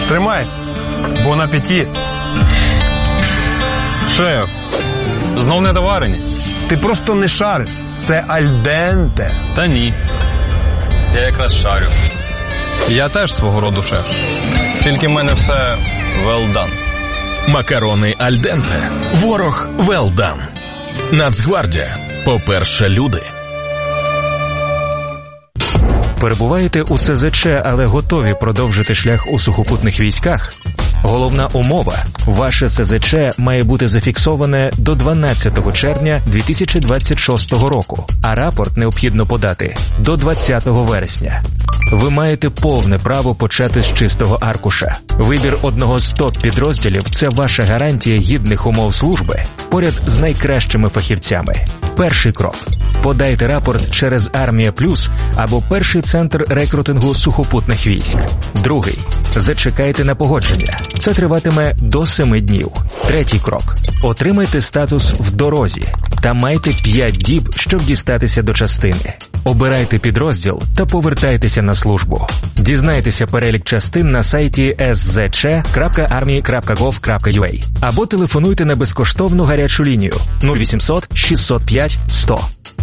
Тримай. Бон апеті. Шеф, знов недоварені? Ти просто не шариш. Це альденте. Та ні. Я якраз шарю. Я теж свого роду шеф. Тільки в мене все well done. Макарони альденте. Ворог well done. Нацгвардія. По-перше, люди. Перебуваєте у СЗЧ, але готові продовжити шлях у сухопутних військах? Головна умова – ваше СЗЧ має бути зафіксоване до 12 червня 2026 року, а рапорт необхідно подати до 20 вересня. Ви маєте повне право почати з чистого аркуша. Вибір одного з топ-підрозділів – це ваша гарантія гідних умов служби поряд з найкращими фахівцями. Перший крок – подайте рапорт через Армія Плюс або перший центр рекрутингу сухопутних військ. Другий – зачекайте на погодження. Це триватиме до 7 днів. Третій крок – отримайте статус в дорозі та майте 5 діб, щоб дістатися до частини. Обирайте підрозділ та повертайтеся на службу. Дізнайтеся перелік частин на сайті szc.army.gov.ua або телефонуйте на безкоштовну гарячу лінію 0800 605 100.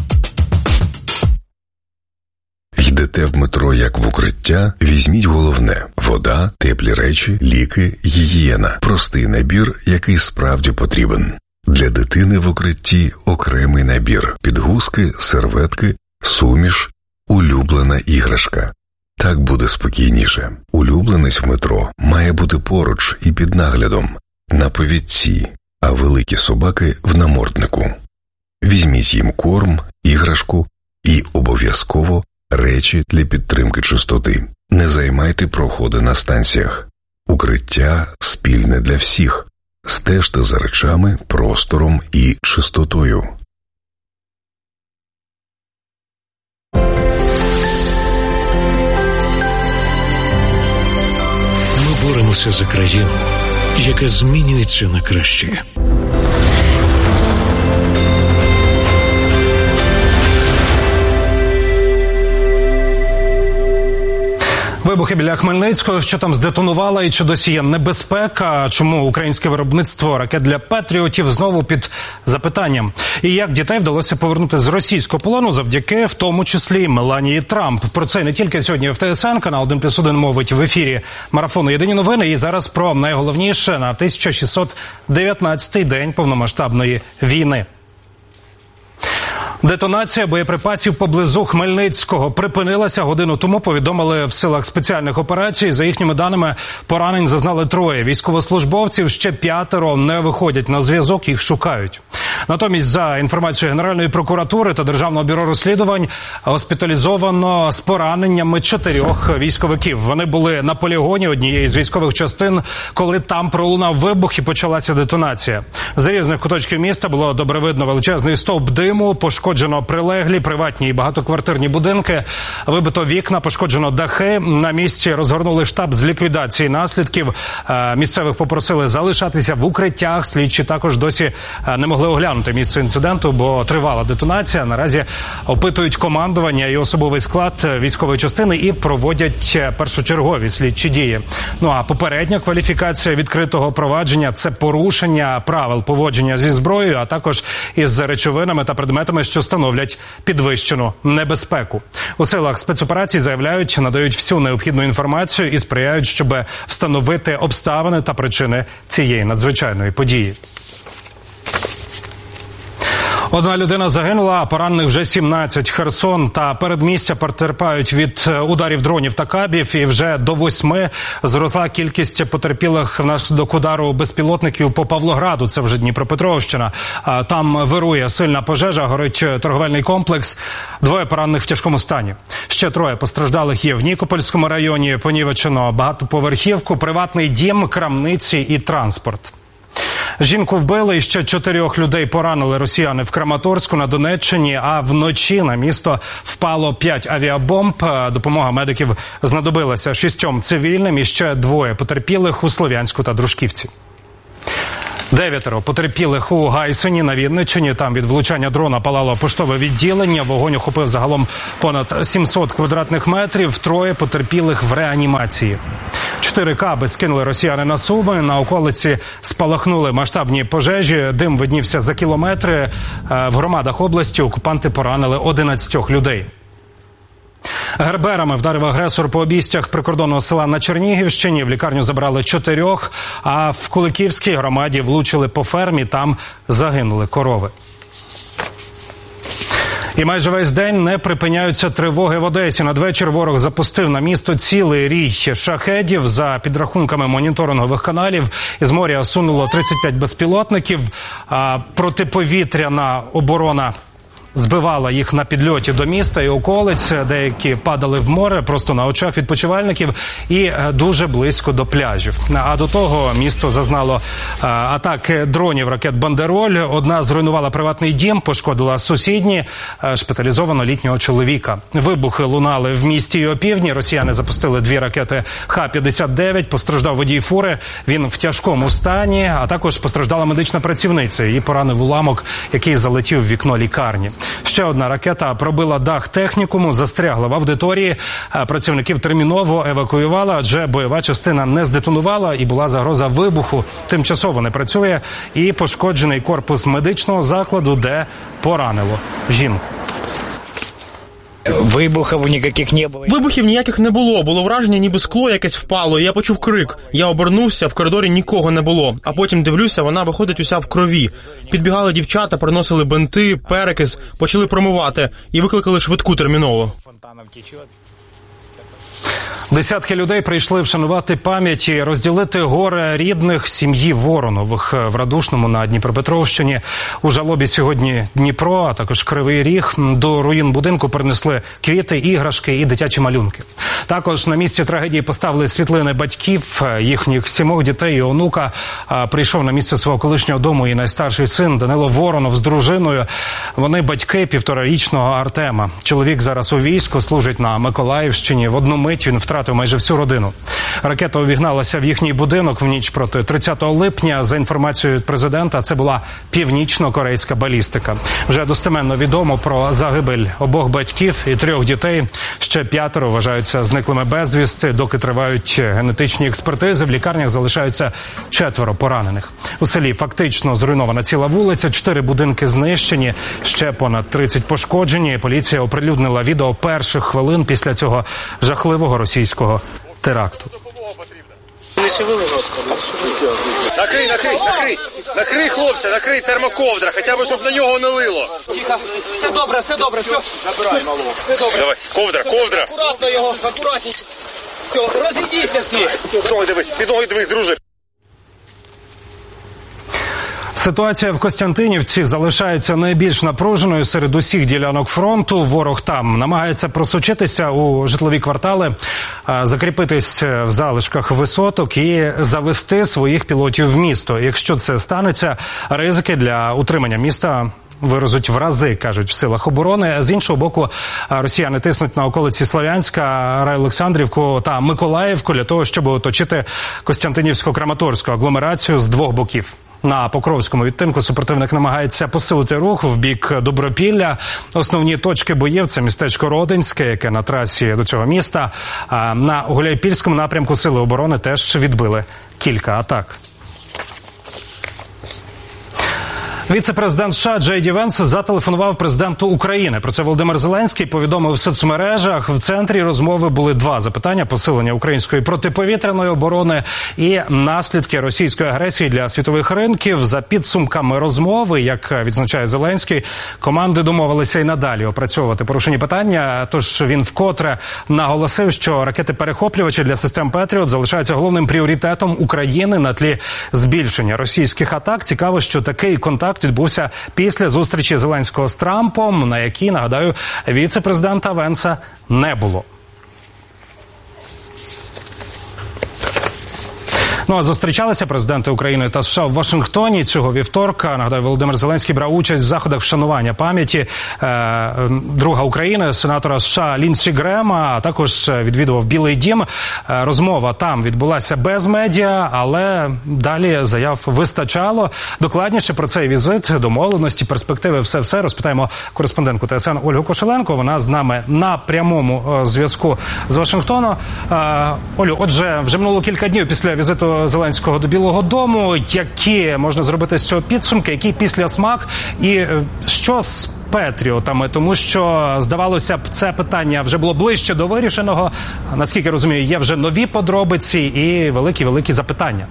Йдете в метро як в укриття, візьміть головне – вода, теплі речі, ліки, гігієна. Простий набір, який справді потрібен. Для дитини в укритті окремий набір – підгузки, серветки, суміш, улюблена іграшка. Так буде спокійніше. Улюбленець в метро має бути поруч і під наглядом, на повідці, а великі собаки – в наморднику. Візьміть їм корм, іграшку і обов'язково речі для підтримки чистоти. Не займайте проходи на станціях. Укриття спільне для всіх. Стежте за речами, простором і чистотою. Ми боремося за країну, яка змінюється на краще. Вибухи біля Хмельницького, що там здетонувало і чи досі є небезпека, чому українське виробництво ракет для Петріотів знову під запитанням. І як дітей вдалося повернути з російського полону завдяки, в тому числі, Меланії Трамп. Про це не тільки сьогодні в ТСН, канал 1+1 мовить в ефірі марафону «Єдині новини». І зараз про найголовніше на 1619-й день повномасштабної війни. Детонація боєприпасів поблизу Хмельницького припинилася годину тому, повідомили в силах спеціальних операцій. За їхніми даними, поранень зазнали 3 військовослужбовців, ще 5 не виходять на зв'язок, їх шукають. Натомість, за інформацією Генеральної прокуратури та Державного бюро розслідувань, госпіталізовано з пораненнями 4 військовиків. Вони були на полігоні однієї з військових частин, коли там пролунав вибух і почалася детонація. З різних куточків міста було добре видно величезний стовп диму, пошкоджено прилеглі, приватні і багатоквартирні будинки, вибито вікна, пошкоджено дахи. На місці розгорнули штаб з ліквідації наслідків. Місцевих попросили залишатися в укриттях. Слідчі також досі не могли оглянути місце інциденту, бо тривала детонація. Наразі опитують командування і особовий склад військової частини і проводять першочергові слідчі дії. Ну а попередня кваліфікація відкритого провадження – це порушення правил поводження зі зброєю, а також із речовинами та предметами, що становлять підвищену небезпеку. У силах спецоперацій заявляють, надають всю необхідну інформацію і сприяють, щоб встановити обставини та причини цієї надзвичайної події. Одна людина загинула, а поранених вже 17. Херсон та передмістя потерпають від ударів дронів та кабів, і вже до 8 зросла кількість потерпілих внаслідок удару безпілотників по Павлограду, це вже Дніпропетровщина. Там вирує сильна пожежа, горить торговельний комплекс, 2 поранених в тяжкому стані. Ще 3 постраждалих є в Нікопольському районі, понівечено багатоповерхівку, приватний дім, крамниці і транспорт. Жінку вбили і ще 4 людей поранили росіяни в Краматорську на Донеччині, а вночі на місто впало 5 авіабомб. Допомога медиків знадобилася 6 цивільним і ще 2 потерпілих у Слов'янську та Дружківці. 9 потерпілих у Гайсині на Вінниччині. Там від влучання дрона палало поштове відділення. Вогонь охопив загалом понад 700 квадратних метрів. 3 потерпілих в реанімації. 4 каби скинули росіяни на Суми. На околиці спалахнули масштабні пожежі. Дим виднівся за кілометри. В громадах області окупанти поранили 11 людей. Герберами вдарив агресор по обійстях прикордонного села на Чернігівщині. В лікарню забрали 4, а в Куликівській громаді влучили по фермі. Там загинули корови. І майже весь день не припиняються тривоги в Одесі. Надвечір ворог запустив на місто цілий рій шахедів. За підрахунками моніторингових каналів, із моря сунуло 35 безпілотників. Протиповітряна оборона збивала їх на підльоті до міста і околиць. Деякі падали в море просто на очах відпочивальників і дуже близько до пляжів. А до того місто зазнало атаки дронів ракет «Бандероль». Одна зруйнувала приватний дім, пошкодила сусідні, шпиталізовано літнього чоловіка. Вибухи лунали в місті і опівдні. Росіяни запустили 2 ракети Х-59. Постраждав водій фури. Він в тяжкому стані, а також постраждала медична працівниця. Її поранив уламок, який залетів в вікно лікарні. Ще одна ракета пробила дах технікуму, застрягла в аудиторії. Працівників терміново евакуювала, адже бойова частина не здетонувала і була загроза вибуху. Тимчасово не працює і пошкоджений корпус медичного закладу, де поранило жінку. Вибухів ніяких не було. Було враження, ніби скло якесь впало, і я почув крик. Я обернувся, в коридорі нікого не було. А потім дивлюся, вона виходить уся в крові. Підбігали дівчата, приносили бинти, перекис, почали промивати і викликали швидку терміново. Десятки людей прийшли вшанувати пам'ять і розділити горе рідних сім'ї Воронових в Радушному на Дніпропетровщині. У жалобі сьогодні Дніпро, а також Кривий Ріг. До руїн будинку принесли квіти, іграшки і дитячі малюнки. Також на місці трагедії поставили світлини батьків, їхніх 7 дітей і онука. Прийшов на місце свого колишнього дому і найстарший син Данило Воронов з дружиною. Вони батьки 1,5-річного Артема. Чоловік зараз у війську, служить на Миколаївщині. В одну мить він втратив майже всю родину. Ракета увігналася в їхній будинок в ніч проти 30 липня. За інформацією від президента, це була північно-корейська балістика. Вже достеменно відомо про загибель обох батьків і 3 дітей. Ще 5 вважаються зниклими безвісти. Доки тривають генетичні експертизи, в лікарнях залишаються 4 поранених. У селі фактично зруйнована ціла вулиця, 4 будинки знищені, ще понад 30 пошкоджені. Поліція оприлюднила відео перших хвилин після цього жахливого російського теракту. Накрий, хлопця, накрий термоковдра, хоча б, щоб на нього не лило. Тихо, все добре, все. Набирай, малого. Все добре. Давай, ковдра. Акуратно його, акуратненько. Все, розійдіться всі. Під ноги дивись, друже. Ситуація в Костянтинівці залишається найбільш напруженою серед усіх ділянок фронту. Ворог там намагається просочитися у житлові квартали, закріпитись в залишках висоток і завести своїх пілотів в місто. Якщо це станеться, ризики для утримання міста виростуть в рази, кажуть в силах оборони. З іншого боку, росіяни тиснуть на околиці Слов'янська, Райолександрівку та Миколаївку для того, щоб оточити Костянтинівсько-Краматорську агломерацію з 2 боків. На Покровському відтинку супротивник намагається посилити рух в бік Добропілля. Основні точки боїв – це містечко Родинське, яке на трасі до цього міста. На Гуляйпільському напрямку сили оборони теж відбили кілька атак. Віце-президент США Джей Ді Венс зателефонував президенту України. Про це Володимир Зеленський повідомив в соцмережах. В центрі розмови були 2 запитання: посилення української протиповітряної оборони і наслідки російської агресії для світових ринків. За підсумками розмови, як відзначає Зеленський, команди домовилися і надалі опрацьовувати порушені питання. Тож він вкотре наголосив, що ракети-перехоплювачі для систем «Петріот» залишаються головним пріоритетом України на тлі збільшення російських атак. Цікаво, що такий контакт відбувся після зустрічі Зеленського з Трампом, на якій, нагадаю, віце-президента Венса не було. Ну а зустрічалися президенти України та США в Вашингтоні цього вівторка. Нагадаю, Володимир Зеленський брав участь в заходах вшанування пам'яті друга України, сенатора США Лінсі Грема, а також відвідував Білий дім. Розмова там відбулася без медіа, але далі заяв вистачало. Докладніше про цей візит, домовленості, перспективи, все розпитаємо кореспондентку ТСН Ольгу Кошеленко. Вона з нами на прямому зв'язку з Вашингтону. Олю, отже, вже минуло кілька днів після візиту Зеленського до Білого дому. Які можна зробити з цього підсумки, який післясмак і що з Петріотами? Тому що, здавалося б, це питання вже було ближче до вирішеного. Наскільки я розумію, є вже нові подробиці і великі запитання.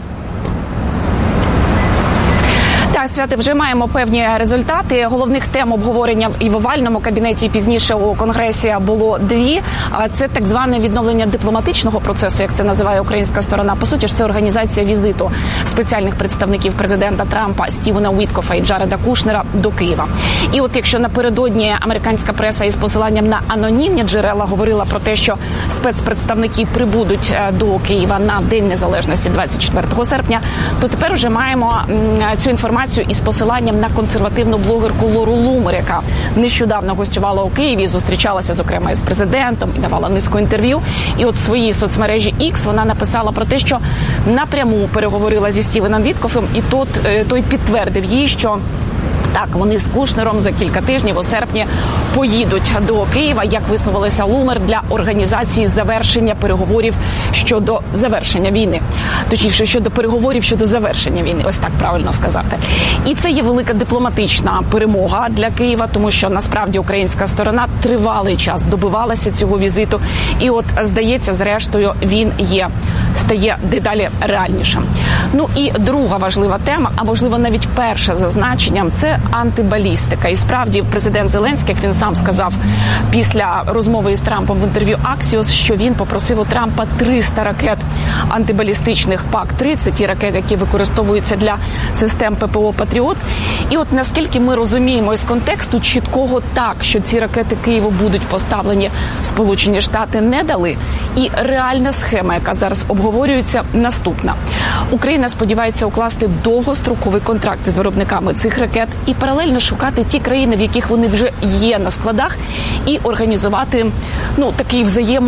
Так, Святе, вже маємо певні результати. Головних тем обговорення і в овальному кабінеті, і пізніше у Конгресі було дві. Це так зване відновлення дипломатичного процесу, як це називає українська сторона. По суті ж, це організація візиту спеціальних представників президента Трампа Стівена Уіткофа і Джареда Кушнера до Києва. І от якщо напередодні американська преса із посиланням на анонімні джерела говорила про те, що спецпредставники прибудуть до Києва на День Незалежності 24 серпня, то тепер вже маємо цю інформацію із посиланням на консервативну блогерку Лору Лумер, яка нещодавно гостювала у Києві, зустрічалася, зокрема, із президентом і давала низку інтерв'ю. І от в своїй соцмережі X вона написала про те, що напряму переговорила зі Стівеном Віткофом, і той підтвердив їй, що так, вони з Кушнером за кілька тижнів у серпні поїдуть до Києва, як висновилася Лумер, для організації завершення переговорів щодо завершення війни. Точніше, щодо переговорів щодо завершення війни, ось так правильно сказати. І це є велика дипломатична перемога для Києва, тому що насправді українська сторона тривалий час добивалася цього візиту. І от, здається, зрештою, він стає дедалі реальнішим. Ну і друга важлива тема, а можливо навіть перша за значенням, це антибалістика. І справді президент Зеленський, як він сам сказав після розмови із Трампом в інтерв'ю Axios, що він попросив у Трампа 300 ракет антибалістичних ПАК-30, ті ракети, які використовуються для систем ППО «Патріот». І от наскільки ми розуміємо із контексту чіткого так, що ці ракети Києву будуть поставлені, Сполучені Штати не дали. І реальна схема, яка зараз обговорюється, наступна. Україна сподівається укласти довгостроковий контракт з виробниками цих ракет і паралельно шукати ті країни, в яких вони вже є на складах, і організувати такий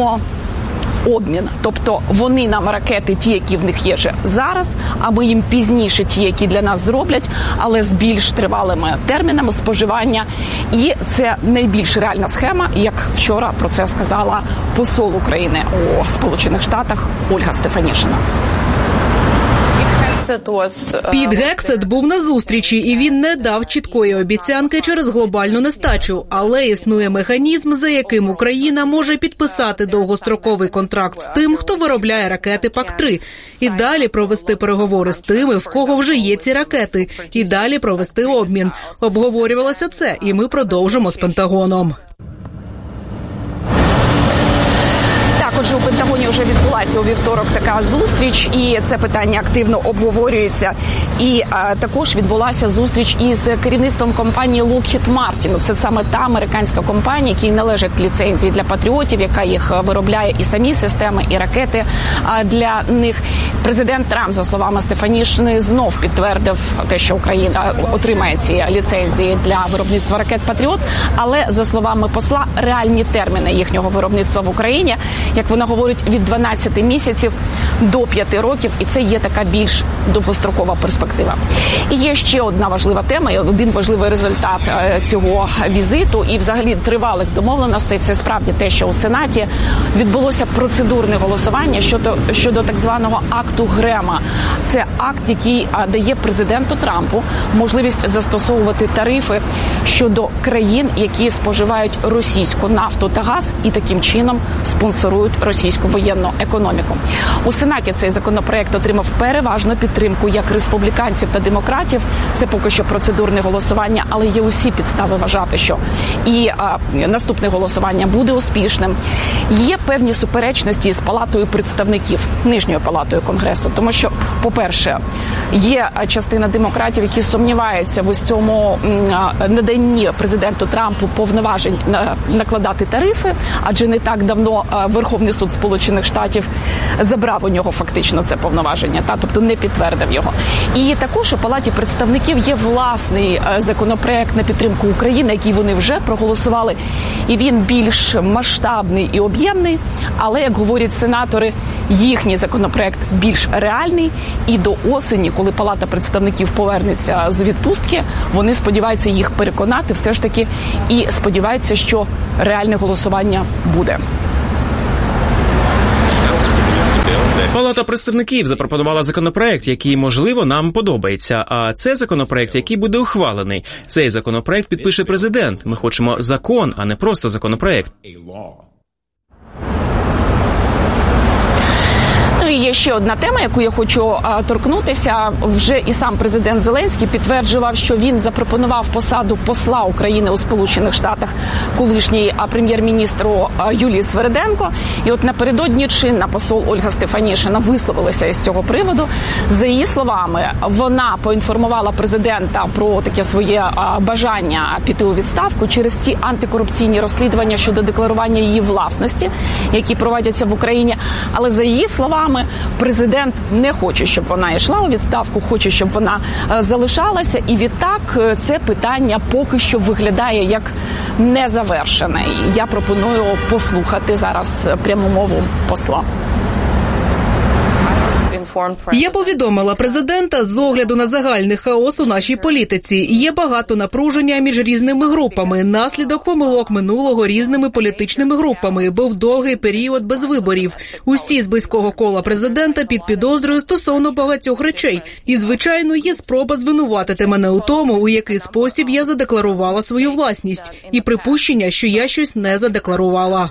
взаємообмін. Тобто вони нам ракети, ті, які в них є вже зараз, а ми їм пізніше ті, які для нас зроблять, але з більш тривалими термінами споживання. І це найбільш реальна схема, як вчора про це сказала посол України у Сполучених Штатах Ольга Стефанішина. Піт Гексет був на зустрічі, і він не дав чіткої обіцянки через глобальну нестачу. Але існує механізм, за яким Україна може підписати довгостроковий контракт з тим, хто виробляє ракети ПАК-3. І далі провести переговори з тими, в кого вже є ці ракети. І далі провести обмін. Обговорювалося це, і ми продовжимо з Пентагоном. Отже, у Пентагоні вже відбулася у вівторок така зустріч, і це питання активно обговорюється. І також відбулася зустріч із керівництвом компанії Lockheed Martin. Це саме та американська компанія, якій належать ліцензії для патріотів, яка їх виробляє і самі системи, і ракети для них. Президент Трамп, за словами Стефанішини, знов підтвердив те, що Україна отримає ці ліцензії для виробництва ракет «Патріот», але, за словами посла, реальні терміни їхнього виробництва в Україні, як вона говорить, від 12 місяців до 5 років, і це є така більш довгострокова перспектива. І є ще одна важлива тема, і один важливий результат цього візиту і взагалі тривалих домовленостей. Це справді те, що у Сенаті відбулося процедурне голосування щодо так званого акту Грема. Це акт, який дає президенту Трампу можливість застосовувати тарифи щодо країн, які споживають російську нафту та газ і таким чином спонсорують російську воєнну економіку. У Сенаті цей законопроект отримав переважну підтримку як республіканців, республіканців та демократів. Це поки що процедурне голосування, але є усі підстави вважати, що і наступне голосування буде успішним. Є певні суперечності з Палатою представників, Нижньою палатою Конгресу, тому що, по-перше, є частина демократів, які сумніваються в ось цьому наданні президенту Трампу повноважень накладати тарифи, адже не так давно Верховний суд Сполучених Штатів забрав у нього фактично це повноваження, тобто не підтвердив його. І також у Палаті представників є власний законопроект на підтримку України, який вони вже проголосували, і він більш масштабний і об'ємний, але, як говорять сенатори, їхній законопроект більш реальний, і до осені, коли Палата представників повернеться з відпустки, вони сподіваються їх переконати все ж таки і сподіваються, що реальне голосування буде. Палата представників запропонувала законопроект, який, можливо, нам подобається. А це законопроект, який буде ухвалений. Цей законопроект підпише президент. Ми хочемо закон, а не просто законопроект. І є ще одна тема, яку я хочу торкнутися. Вже і сам президент Зеленський підтверджував, що він запропонував посаду посла України у Сполучених Штатах колишній прем'єр-міністру Юлії Свериденко. І от напередодні чинна посол Ольга Стефанішина висловилася із цього приводу. За її словами, вона поінформувала президента про таке своє бажання піти у відставку через ті антикорупційні розслідування щодо декларування її власності, які проводяться в Україні. Але за її словами, президент не хоче, щоб вона йшла у відставку, хоче, щоб вона залишалася. І відтак це питання поки що виглядає як незавершене. І я пропоную послухати зараз пряму мову посла. Я повідомила президента з огляду на загальний хаос у нашій політиці. Є багато напруження між різними групами. Наслідок помилок минулого різними політичними групами. Був довгий період без виборів. Усі з близького кола президента під підозрою стосовно багатьох речей. І, звичайно, є спроба звинуватити мене у тому, у який спосіб я задекларувала свою власність. І припущення, що я щось не задекларувала.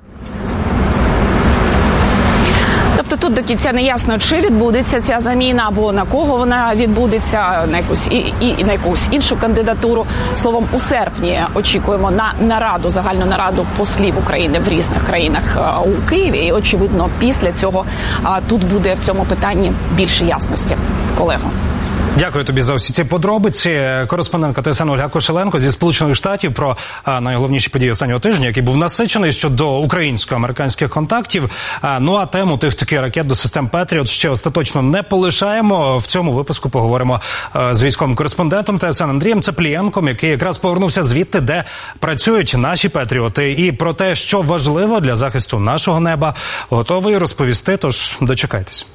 Тобто тут до кінця не ясно, чи відбудеться ця заміна, або на кого вона відбудеться, на якусь і на якусь іншу кандидатуру. Словом, у серпні очікуємо на нараду, загальну нараду послів України в різних країнах у Києві. І, очевидно, після цього тут буде в цьому питанні більше ясності. Колего. Дякую тобі за всі ці подробиці. Кореспондентка ТСН Ольга Кошеленко зі Сполучених Штатів про найголовніші події останнього тижня, який був насичений щодо українсько-американських контактів. Ну а тему тих таких ракет до систем Петріот ще остаточно не полишаємо. В цьому випуску поговоримо з військовим кореспондентом ТСН Андрієм Цеплієнком, який якраз повернувся звідти, де працюють наші Петріоти. І про те, що важливо для захисту нашого неба, готовий розповісти, тож дочекайтесь.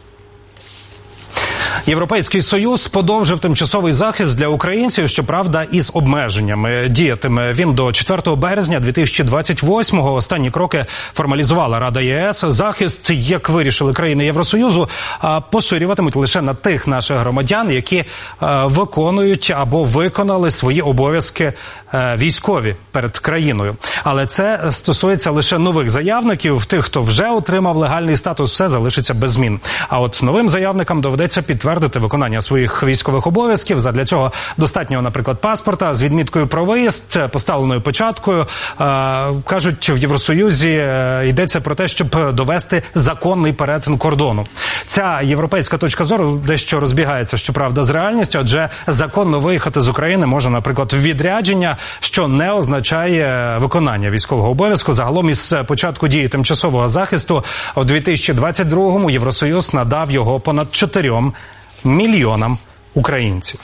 Європейський Союз подовжив тимчасовий захист для українців, щоправда, із обмеженнями. Діятиме він до 4 березня 2028-го. Останні кроки формалізувала Рада ЄС. Захист, як вирішили країни Євросоюзу, поширюватимуть лише на тих наших громадян, які виконують або виконали свої обов'язки військові перед країною. Але це стосується лише нових заявників. Тих, хто вже отримав легальний статус, все залишиться без змін. А от новим заявникам доведеться підтвердити виконання своїх військових обов'язків. Задля цього достатньо, наприклад, паспорта з відміткою про виїзд, поставленою печаткою. Кажуть, в Євросоюзі йдеться про те, щоб довести законний перетин кордону. Ця європейська точка зору дещо розбігається, щоправда, з реальністю, адже законно виїхати з України може, наприклад, в відрядження, що не означає виконання військового обов'язку. Загалом із початку дії тимчасового захисту у 2022-му Євросоюз надав його понад 4 мільйонам українців.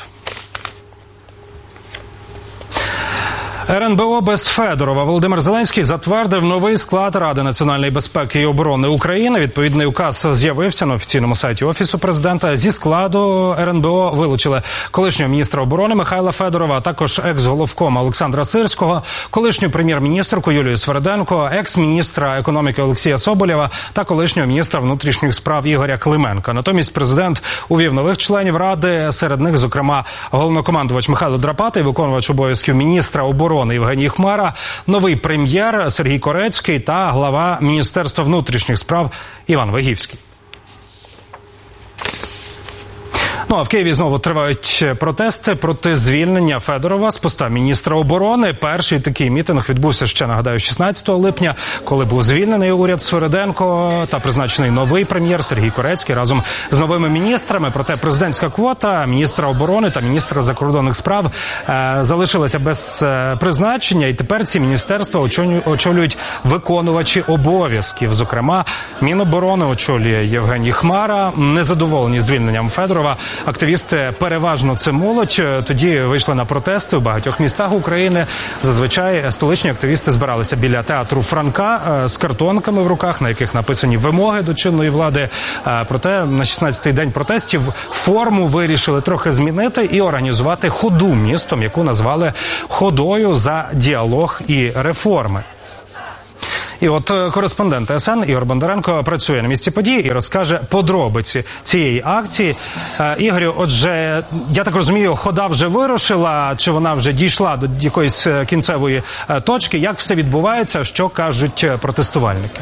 РНБО без Федорова. Володимир Зеленський затвердив новий склад Ради національної безпеки і оборони України. Відповідний указ з'явився на офіційному сайті Офісу президента. Зі складу РНБО вилучили колишнього міністра оборони Михайла Федорова, а також екс-головкома Олександра Сирського, колишню прем'єр-міністрку Юлію Свериденко, екс-міністра економіки Олексія Соболєва та колишнього міністра внутрішніх справ Ігоря Клименка. Натомість президент увів нових членів Ради, серед них, зокрема, головнокомандувач Михайло Драпата і виконувач обов'язків міністра оборони Євгеній Хмара, новий прем'єр Сергій Корецький та глава Міністерства внутрішніх справ Іван Вигівський. Ну а в Києві знову тривають протести проти звільнення Федорова з поста міністра оборони. Перший такий мітинг відбувся ще, нагадаю, 16 липня, коли був звільнений уряд Свириденко та призначений новий прем'єр Сергій Корецький разом з новими міністрами. Проте президентська квота міністра оборони та міністра закордонних справ залишилася без призначення, і тепер ці міністерства очолюють виконувачі обов'язків. Зокрема, Міноборони очолює Євгеній Хмара. Незадоволені звільненням Федорова активісти, переважно це молодь, тоді вийшли на протести у багатьох містах України. Зазвичай столичні активісти збиралися біля театру Франка з картонками в руках, на яких написані вимоги до чинної влади. Проте на 16-й день протестів форму вирішили трохи змінити і організувати ходу містом, яку назвали «Ходою за діалог і реформи». І от кореспондент ТСН Ігор Бондаренко працює на місці події і розкаже подробиці цієї акції. Ігорю, отже, я так розумію, хода вже вирушила, чи вона вже дійшла до якоїсь кінцевої точки? Як все відбувається, що кажуть протестувальники?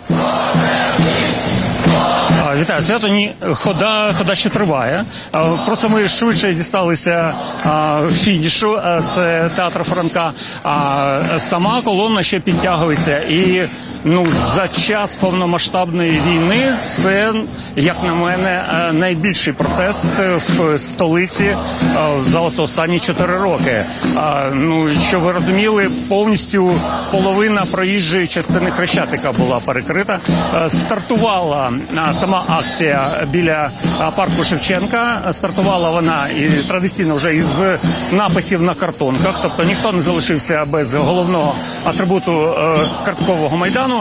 Вітаю, свято, ні, хода ще триває. Просто ми швидше дісталися фінішу, це театр Франка, а сама колона ще підтягується. І за час повномасштабної війни це, як на мене, найбільший протест в столиці за останні 4 роки. Щоб ви розуміли, повністю половина проїжджої частини Хрещатика була перекрита. Стартувала сама акція біля парку Шевченка. Стартувала вона і традиційно вже із написів на картонках, тобто ніхто не залишився без головного атрибуту карткового майдану.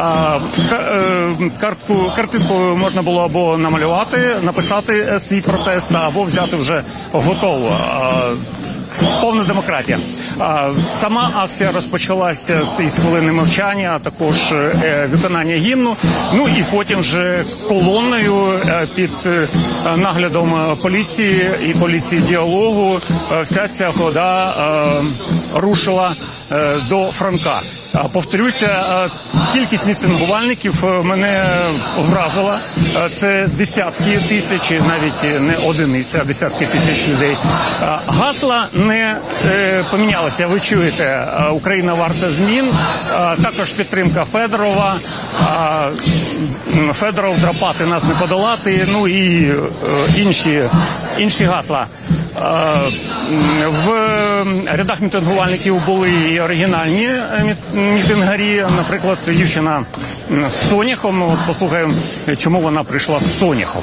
Картинку можна було або намалювати, написати свій протест, або взяти вже готово. Повна демократія. Сама акція розпочалася з хвилини мовчання, а також виконання гімну. І потім вже колонною під наглядом поліції і поліції діалогу вся ця хода рушила до Франка. Повторюся, кількість мітингувальників мене вразила. Це десятки тисяч, навіть не одиниці, а десятки тисяч людей. Гасла не помінялися. Ви чуєте, Україна варта змін, також підтримка Федорова, Федоров драпати нас не подолати, і інші гасла. В рядах мітингувальників були і оригінальні мітингарі, наприклад, дівчина з соняхом. От послухаємо, чому вона прийшла з соняхом.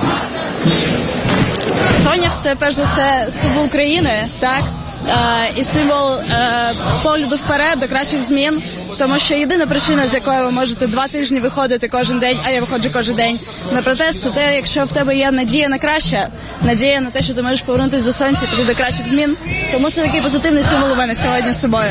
Сонях – це, перш за все, символ України, так? І символ погляду вперед, до кращих змін. Тому що єдина причина, з якої ви можете 2 тижні виходити кожен день, а я виходжу кожен день на протест, це те, якщо в тебе є надія на краще, надія на те, що ти можеш повернутися до сонця, тоді до кращих змін. Тому це такий позитивний символ у мене сьогодні з собою.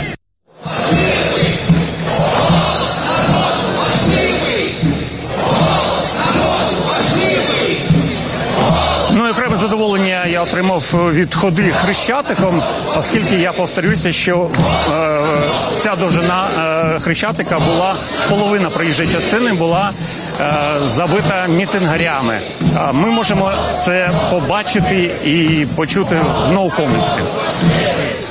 Окреме задоволення я отримав від ходи Хрещатиком, оскільки я повторюся, що вся довжина Хрещатика була, половина проїжджої частини була забита мітингарями. Ми можемо це побачити і почути в ноу-коментсі.